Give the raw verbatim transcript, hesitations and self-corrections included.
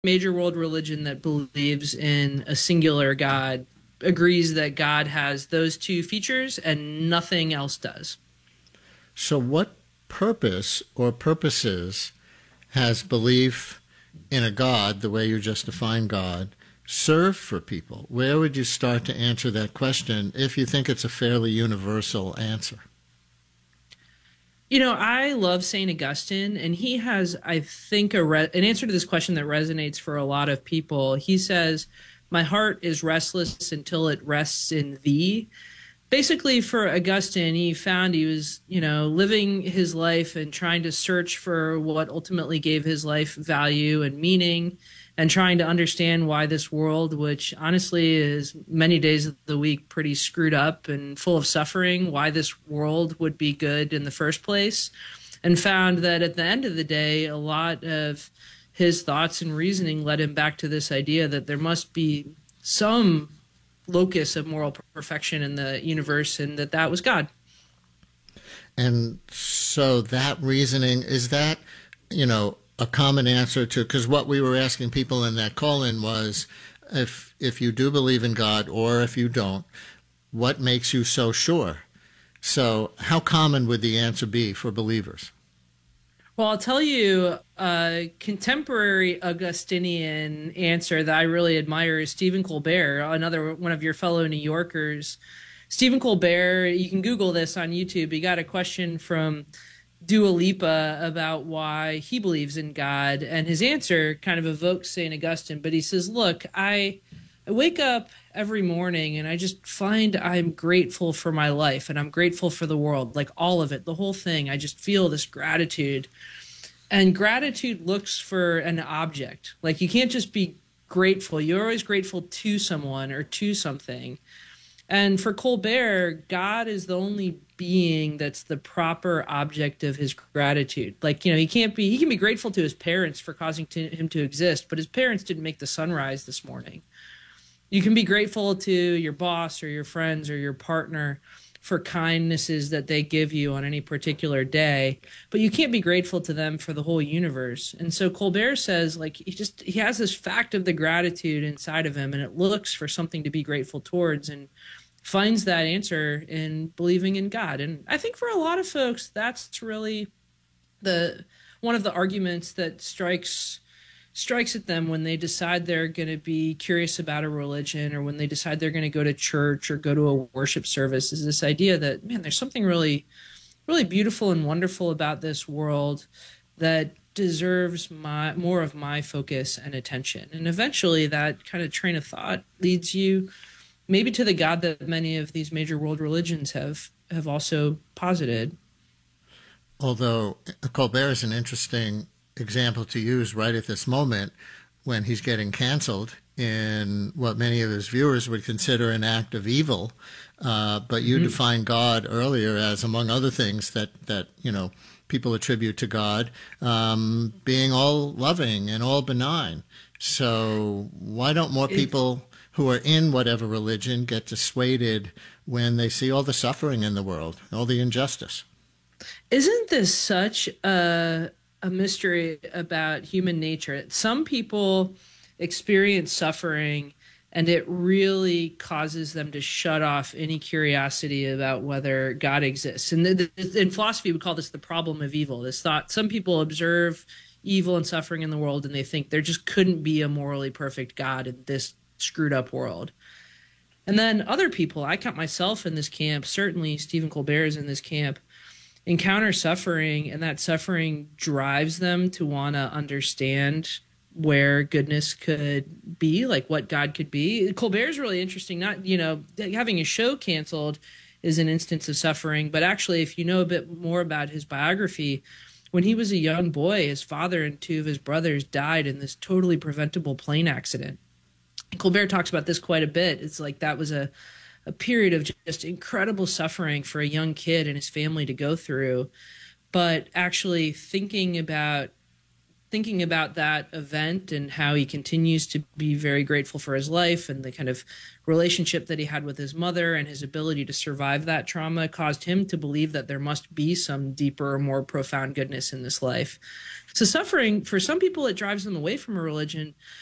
major world religion that believes in a singular God agrees that God has those two features and nothing else does. So, what purpose or purposes has belief in a God, the way you just define God, served for people? Where would you start to answer that question if you think it's a fairly universal answer? You know, I love Saint Augustine, and he has, I think, a re- an answer to this question that resonates for a lot of people. He says, "My heart is restless until it rests in thee." Basically, for Augustine, he found he was, you know, living his life and trying to search for what ultimately gave his life value and meaning, and trying to understand why this world, which honestly is many days of the week pretty screwed up and full of suffering, why this world would be good in the first place, and found that at the end of the day, a lot of his thoughts and reasoning led him back to this idea that there must be some locus of moral perfection in the universe, and that that was God. And so that reasoning, is that, you know, a common answer to, because what we were asking people in that call-in was, if if you do believe in God or if you don't, what makes you so sure? So how common would the answer be for believers? Well, I'll tell you a contemporary Augustinian answer that I really admire is Stephen Colbert, another one of your fellow New Yorkers. Stephen Colbert, you can Google this on YouTube. He got a question from Dua Lipa about why he believes in God, and his answer kind of evokes Saint Augustine, but he says, look, I, I wake up every morning and I just find I'm grateful for my life, and I'm grateful for the world, like all of it, the whole thing. I just feel this gratitude. And gratitude looks for an object. Like, you can't just be grateful. You're always grateful to someone or to something. And for Colbert, God is the only being that's the proper object of his gratitude. Like, you know, he can't be, he can be grateful to his parents for causing to, him to exist, but his parents didn't make the sunrise this morning. You can be grateful to your boss or your friends or your partner for kindnesses that they give you on any particular day, but you can't be grateful to them for the whole universe. And so Colbert says, like, he just, he has this fact of the gratitude inside of him, and it looks for something to be grateful towards, and finds that answer in believing in God. And I think for a lot of folks, that's really the one of the arguments that strikes strikes at them when they decide they're going to be curious about a religion, or when they decide they're going to go to church or go to a worship service, is this idea that, man, there's something really, really beautiful and wonderful about this world that deserves my more of my focus and attention. And eventually that kind of train of thought leads you maybe to the God that many of these major world religions have, have also posited. Although Colbert is an interesting example to use right at this moment, when he's getting canceled in what many of his viewers would consider an act of evil. Uh, but you mm-hmm. defined God earlier as, among other things that, that you know, people attribute to God, um, being all loving and all benign. So why don't more people who are in whatever religion get dissuaded when they see all the suffering in the world, all the injustice? Isn't this such a, a mystery about human nature? Some people experience suffering, and it really causes them to shut off any curiosity about whether God exists. And the, the, in philosophy, we call this the problem of evil, this thought. Some people observe evil and suffering in the world, and they think there just couldn't be a morally perfect God in this screwed up world. And then other people, I count myself in this camp, certainly Stephen Colbert is in this camp, encounter suffering, and that suffering drives them to want to understand where goodness could be, like what God could be. Colbert is really interesting. Not, you know, having his show canceled is an instance of suffering, but actually, if you know a bit more about his biography, when he was a young boy, his father and two of his brothers died in this totally preventable plane accident. Colbert talks about this quite a bit. It's like that was a, a period of just incredible suffering for a young kid and his family to go through. But actually thinking about thinking about that event and how he continues to be very grateful for his life and the kind of relationship that he had with his mother and his ability to survive that trauma caused him to believe that there must be some deeper, more profound goodness in this life. So suffering, for some people, it drives them away from a religion.